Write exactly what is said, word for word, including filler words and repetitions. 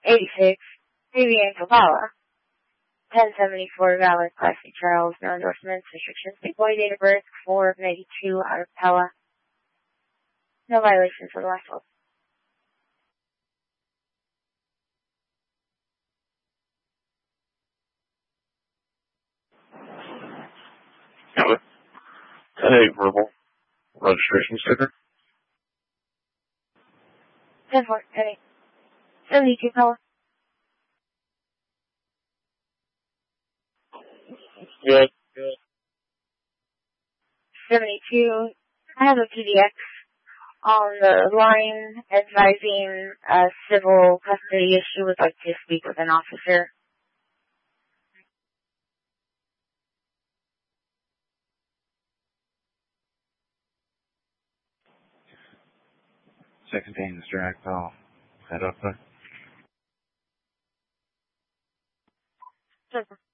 eighty-six, Vivian Capella. ten seventy-four, valid classic Charles, no endorsements, restrictions, big boy, date of birth, four of ninety-two, out of Pella. No violations for the last one. Hey, verbal registration sticker. ten four, eight, seventy-two, Pella. Good, good. seventy-two, I have a P D X on the line advising a civil custody issue. Would like to speak with an officer. Second day, Mister Agpel. Head up there. ten four.